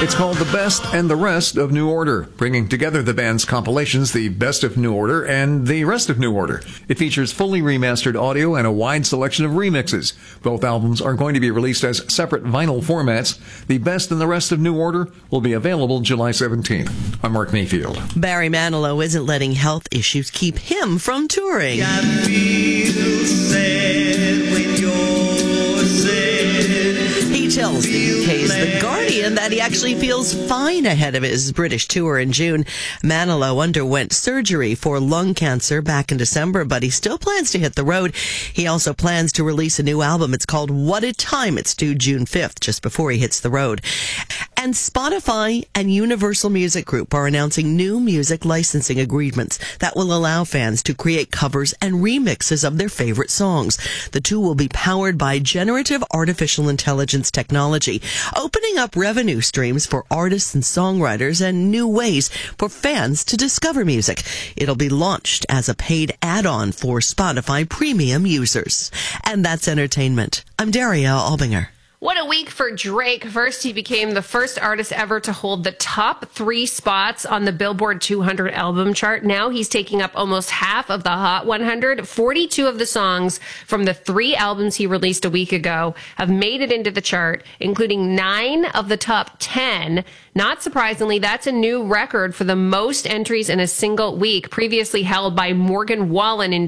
It's called The Best and the Rest of New Order, bringing together the band's compilations, The Best of New Order and The Rest of New Order. It features fully remastered audio and a wide selection of remixes. Both albums are going to be released as separate vinyl formats. The Best and the Rest of New Order will be available July 17th. I'm Mark Mayfield. Barry Manilow isn't letting health issues keep him from touring. I feel sad when you're sad. He tells the UK's The Guardian that he actually feels fine ahead of his British tour in June. Manilow underwent surgery for lung cancer back in December, but he still plans to hit the road. He also plans to release a new album. It's called What a Time. It's due June 5th, just before he hits the road. And Spotify and Universal Music Group are announcing new music licensing agreements that will allow fans to create covers and remixes of their favorite songs. The two will be powered by generative artificial intelligence technology, opening up revenue streams for artists and songwriters and new ways for fans to discover music. It'll be launched as a paid add-on for Spotify premium users. And that's entertainment. I'm Daria Albinger. What a week for Drake. First, he became the first artist ever to hold the top 3 spots on the Billboard 200 album chart. Now he's taking up almost half of the Hot 100. 42 of the songs from the 3 albums he released a week ago have made it into the chart, including 9 of the top 10. Not surprisingly, that's a new record for the most entries in a single week, previously held by Morgan Wallen in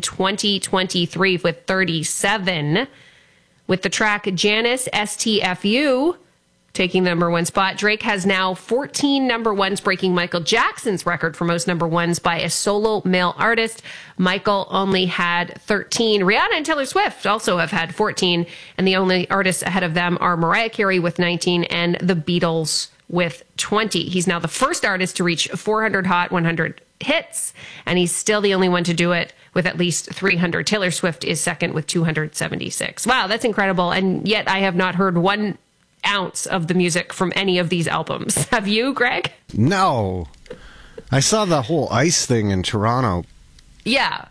2023 with 37. With the track Janice STFU taking the number 1 spot, Drake has now 14 number 1s, breaking Michael Jackson's record for most number 1s by a solo male artist. Michael only had 13. Rihanna and Taylor Swift also have had 14, and the only artists ahead of them are Mariah Carey with 19 and the Beatles with 20. He's now the first artist to reach 400 Hot 100 hits, and he's still the only one to do it with at least 300. Taylor Swift is second with 276. Wow, that's incredible. And yet I have not heard 1 ounce of the music from any of these albums. Have you, Greg? No. I saw the whole ice thing in Toronto. Yeah.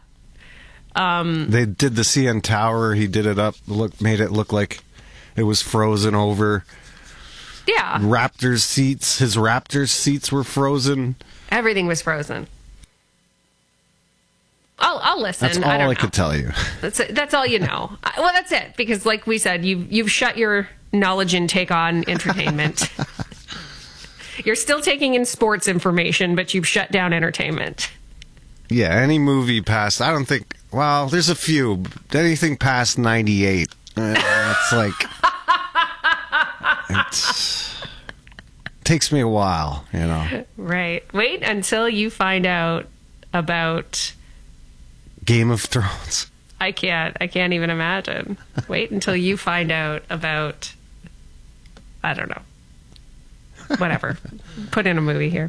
They did the CN Tower. He did it up, made it look like it was frozen over. Yeah. Raptors seats. His Raptors seats were frozen. Everything was frozen. I'll listen. That's all I could tell you. That's all you know. Well, that's it. Because like we said, you've shut your knowledge intake on entertainment. You're still taking in sports information, but you've shut down entertainment. Yeah, any movie past, I don't think, well, there's a few. Anything past 98. It's like, it takes me a while, you know. Right. Wait until you find out about Game of Thrones. I can't even imagine. Wait until you find out about, I don't know. Whatever. Put in a movie here.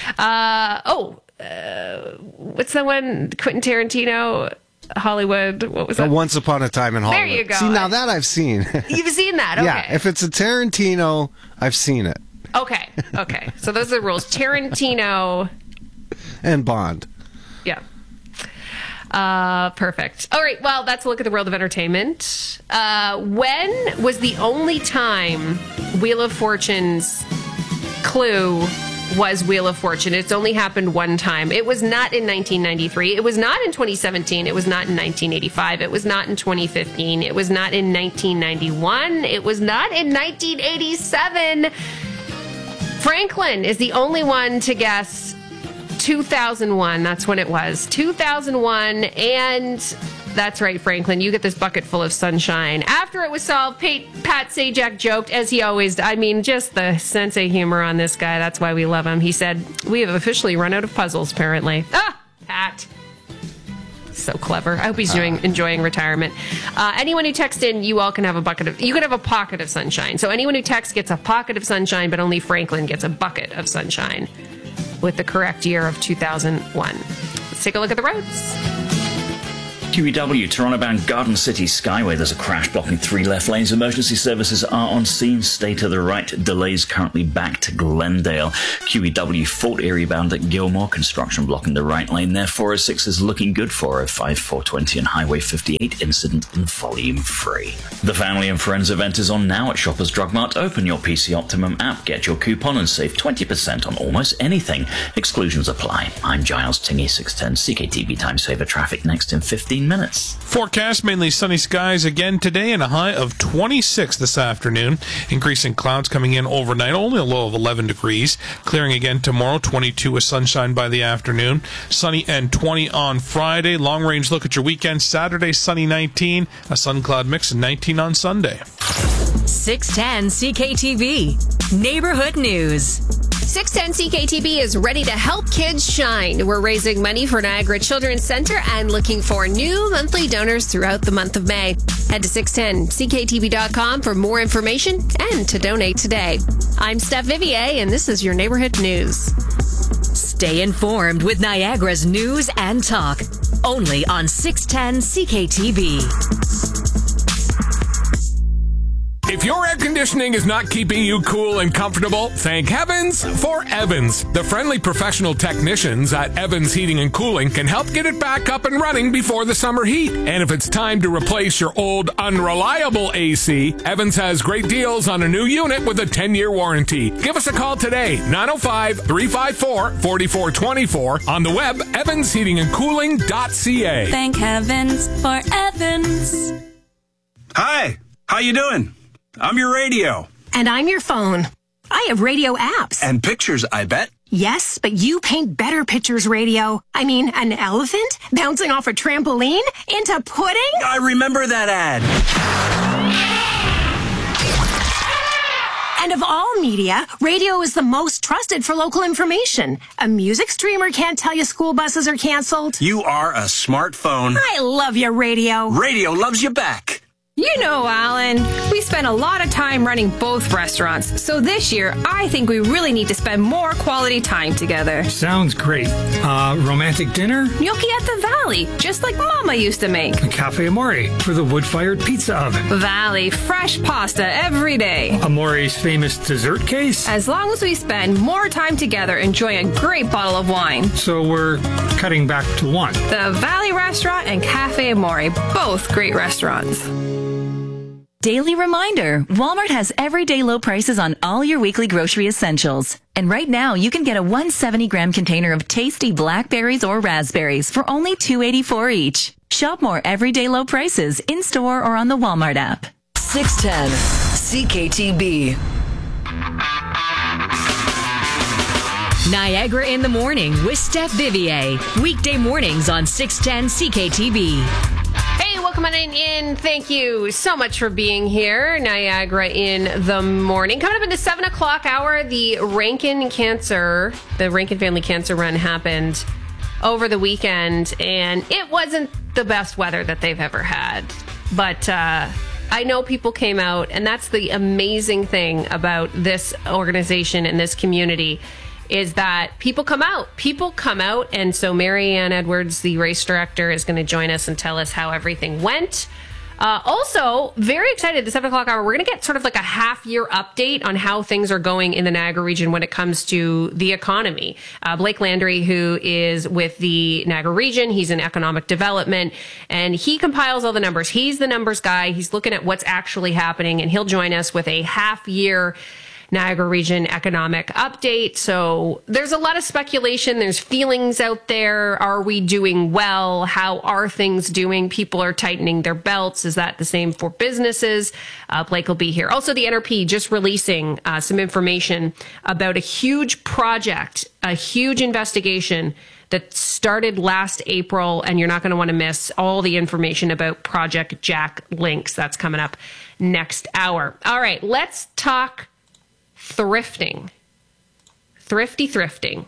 What's that one? Quentin Tarantino, Hollywood. What was that? Once Upon a Time in Hollywood. There you go. See, now that I've seen. You've seen that? Okay. Yeah, if it's a Tarantino, I've seen it. Okay. So those are the rules. Tarantino. And Bond. Yeah. Perfect. All right. Well, that's a look at the world of entertainment. When was the only time Wheel of Fortune's clue was Wheel of Fortune? It's only happened one time. It was not in 1993. It was not in 2017. It was not in 1985. It was not in 2015. It was not in 1991. It was not in 1987. Franklin is the only one to guess 2001. That's when it was. 2001. And that's right, Franklin. You get this bucket full of sunshine. After it was solved, Pat Sajak joked, as he always does. I mean, just the sense of humor on this guy. That's why we love him. He said, "We have officially run out of puzzles, apparently." Pat. So clever. I hope he's enjoying retirement. Anyone who texts in, you all can have a pocket of sunshine. So anyone who texts gets a pocket of sunshine, but only Franklin gets a bucket of sunshine with the correct year of 2001. Let's take a look at the roads. QEW, Toronto-bound Garden City Skyway. There's a crash blocking 3 left lanes. Emergency services are on scene. Stay to the right. Delays currently back to Glendale. QEW, Fort Erie bound at Gilmore. Construction blocking the right lane there. 406 is looking good. 405, 420 and Highway 58. Incident and volume free. The Family and Friends event is on now at Shoppers Drug Mart. Open your PC Optimum app. Get your coupon and save 20% on almost anything. Exclusions apply. I'm Giles Tingy, 610 CKTB Time Saver Traffic next in 15 minutes. Forecast, mainly sunny skies again today and a high of 26 this afternoon. Increasing clouds coming in overnight, only a low of 11 degrees. Clearing again tomorrow, 22 with sunshine by the afternoon. Sunny and 20 on Friday. Long range look at your weekend. Saturday, sunny 19. A sun cloud mix and 19 on Sunday. 610 CKTV. Neighborhood News. 610 CKTB is ready to help kids shine. We're raising money for Niagara Children's Center and looking for new monthly donors throughout the month of May. Head to 610CKTB.com for more information and to donate today. I'm Steph Vivier, and this is your Neighborhood News. Stay informed with Niagara's news and talk. Only on 610 CKTB. If your air conditioning is not keeping you cool and comfortable, thank heavens for Evans. The friendly professional technicians at Evans Heating and Cooling can help get it back up and running before the summer heat. And if it's time to replace your old unreliable AC, Evans has great deals on a new unit with a 10-year warranty. Give us a call today, 905-354-4424. On the web, evansheatingandcooling.ca. Thank heavens for Evans. Hi, how you doing? I'm your radio. And I'm your phone. I have radio apps. And pictures, I bet. Yes, but you paint better pictures, radio. I mean, an elephant bouncing off a trampoline into pudding? I remember that ad. And of all media, radio is the most trusted for local information. A music streamer can't tell you school buses are canceled. You are a smartphone. I love your radio. Radio loves you back. You know, Alan, we spend a lot of time running both restaurants. So this year, I think we really need to spend more quality time together. Sounds great. Romantic dinner? Gnocchi at the Valley, just like Mama used to make. Cafe Amore for the wood-fired pizza oven. Valley, fresh pasta every day. Amore's famous dessert case? As long as we spend more time together enjoying a great bottle of wine. So we're cutting back to one. The Valley Restaurant and Cafe Amore, both great restaurants. Daily reminder, Walmart has everyday low prices on all your weekly grocery essentials. And right now, you can get a 170-gram container of tasty blackberries or raspberries for only $2.84 each. Shop more everyday low prices in-store or on the Walmart app. 610 CKTB. Niagara in the Morning with Steph Vivier. Weekday mornings on 610 CKTB. Hey, welcome on in. Thank you so much for being here. Niagara in the Morning. Coming up in the 7 o'clock hour, the Rankin Family Cancer Run happened over the weekend, and it wasn't the best weather that they've ever had. But I know people came out, and that's the amazing thing about this organization and this community, is that people come out. And so Marianne Edwards, the race director, is going to join us and tell us how everything went. Also, very excited, the 7 o'clock hour, we're going to get sort of like a half-year update on how things are going in the Niagara region when it comes to the economy. Blake Landry, who is with the Niagara region, he's in economic development, and he compiles all the numbers. He's the numbers guy. He's looking at what's actually happening, and he'll join us with a half-year Niagara region economic update. So there's a lot of speculation. There's feelings out there. Are we doing well? How are things doing? People are tightening their belts. Is that the same for businesses? Blake will be here. Also, the NRP just releasing some information about a huge project, a huge investigation that started last April, and you're not going to want to miss all the information about Project Jack Links. That's coming up next hour. All right, let's talk thrifting. Thrifting.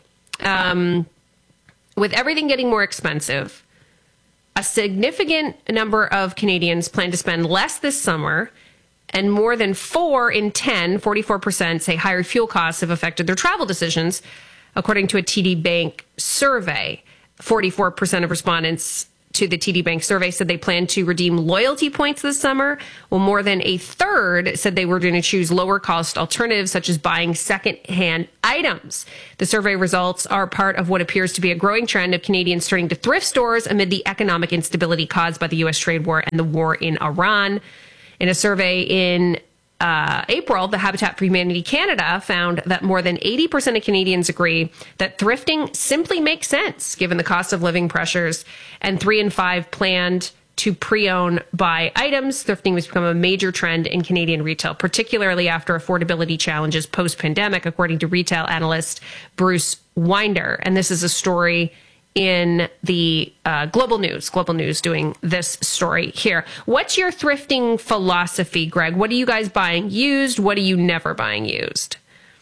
With everything getting more expensive, a significant number of Canadians plan to spend less this summer, and more than 4 in 10, 44%, say higher fuel costs have affected their travel decisions, according to a TD Bank survey. 44% of respondents to the TD Bank survey said they plan to redeem loyalty points this summer. Well, more than a third said they were going to choose lower cost alternatives, such as buying secondhand items. The survey results are part of what appears to be a growing trend of Canadians turning to thrift stores amid the economic instability caused by the U.S. trade war and the war in Iran. In a survey in April, the Habitat for Humanity Canada found that more than 80% of Canadians agree that thrifting simply makes sense given the cost of living pressures, and 3 in 5 planned to pre-own buy items. Thrifting has become a major trend in Canadian retail, particularly after affordability challenges post-pandemic, according to retail analyst Bruce Winder. And this is a story in the Global News doing this story here. What's your thrifting philosophy, Greg? What are you guys buying used? What are you never buying used?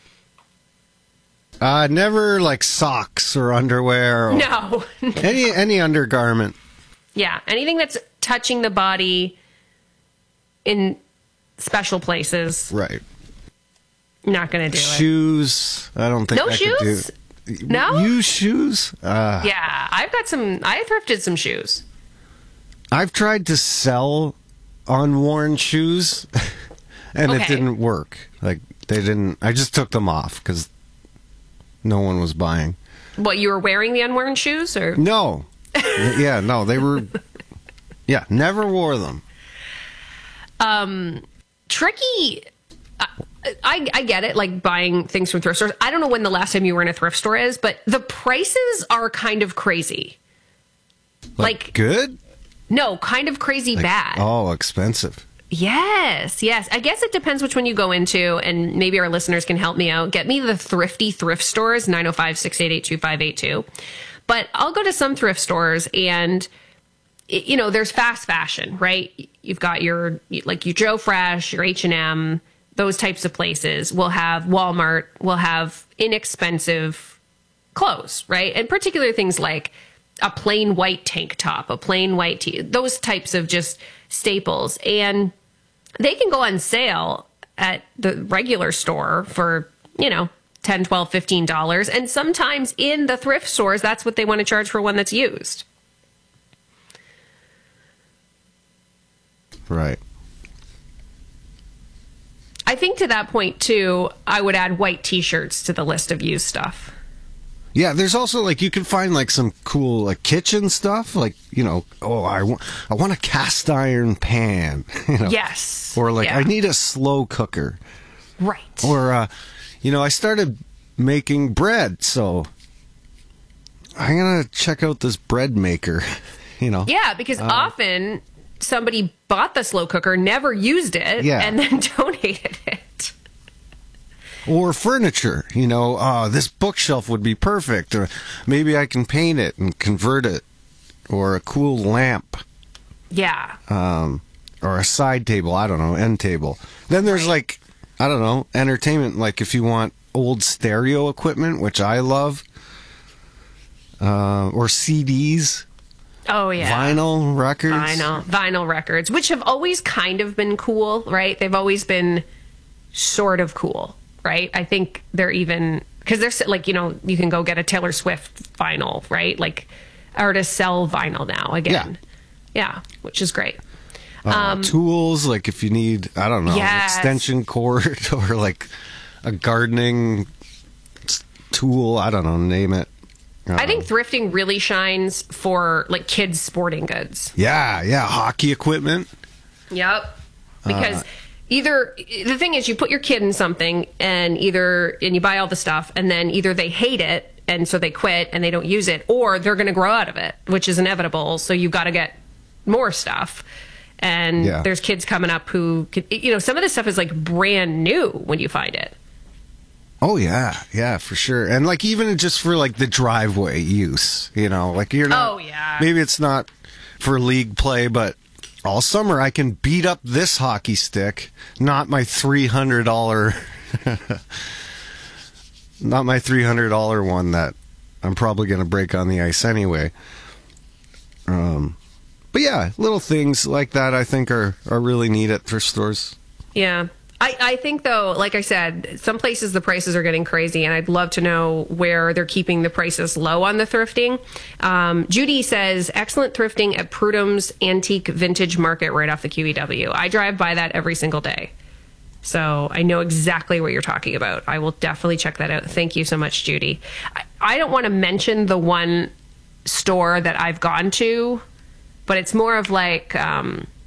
Never like socks or underwear. Or No. any undergarment. Yeah, anything that's touching the body in special places. Right. Not going to do it. Shoes. I don't think No I shoes? could do. No? Used shoes? Yeah, I thrifted some shoes. I've tried to sell unworn shoes, and it didn't work. Like, I just took them off because no one was buying. What, you were wearing the unworn shoes? Or No. Yeah, no, they were... Yeah, never wore them. Tricky... I get it, like buying things from thrift stores. I don't know when the last time you were in a thrift store is, but the prices are kind of crazy. Like good? No, kind of crazy bad. Oh, expensive. Yes. I guess it depends which one you go into, and maybe our listeners can help me out. Get me the Thrifty thrift stores, 905-688-2582. But I'll go to some thrift stores, and there's fast fashion, right? You've got your Joe Fresh, your H&M, those types of places. We'll have Walmart, we'll have inexpensive clothes, right? And particular things like a plain white tank top, a plain white tee, those types of just staples. And they can go on sale at the regular store for, $10, $12, $15. And sometimes in the thrift stores, that's what they want to charge for one that's used. Right. I think to that point, too, I would add white T-shirts to the list of used stuff. Yeah, there's also, you can find, some cool, kitchen stuff. I want a cast iron pan. Yes. Or, I need a slow cooker. Right. Or, I started making bread, so I'm going to check out this bread maker, Yeah, because often somebody bought the slow cooker, never used it, and then donated it. Or furniture, this bookshelf would be perfect, or maybe I can paint it and convert it, or a cool lamp. Yeah. Or a side table, I don't know, end table. Then there's entertainment, if you want old stereo equipment, which I love, or CDs. Oh, yeah. Vinyl records. Vinyl records, which have always kind of been cool, right? They've always been sort of cool, right? I think they're even, because they're you can go get a Taylor Swift vinyl, right? Artists sell vinyl now again. Yeah, which is great. Tools, if you need, I don't know, an extension cord or a gardening tool, I don't know, name it. I think thrifting really shines for kids' sporting goods. Yeah, hockey equipment. Yep. Because either the thing is you put your kid in something and you buy all the stuff and then either they hate it and so they quit and they don't use it, or they're going to grow out of it, which is inevitable. So you've got to get more stuff. And there's kids coming up who could, some of this stuff is brand new when you find it. Oh, yeah, for sure. And even just for the driveway use, you're not, oh, yeah. Maybe it's not for league play, but all summer I can beat up this hockey stick, not my $300, not my $300 one that I'm probably going to break on the ice anyway. But yeah, little things like that I think are really neat at thrift stores. Yeah. I think, though, like I said, some places the prices are getting crazy, and I'd love to know where they're keeping the prices low on the thrifting. Judy says, excellent thrifting at Prudhom's Antique Vintage Market right off the QEW. I drive by that every single day. So I know exactly what you're talking about. I will definitely check that out. Thank you so much, Judy. I don't want to mention the one store that I've gone to, but it's more of like...